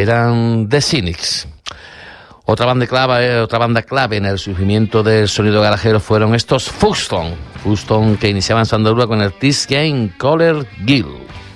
eran The Cynics. Otra banda clave en el surgimiento del sonido garajero fueron estos Fuxton que iniciaban su andadura con el This Game Color Guild.